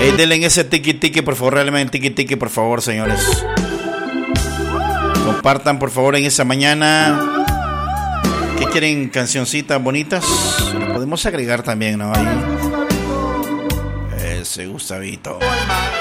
Denle en ese tiki por favor, realmente tiki por favor, señores. Compartan por favor en esa mañana. ¿Qué quieren? Cancioncitas bonitas. Lo podemos agregar también, ¿no? Ahí. Ese Gustavito.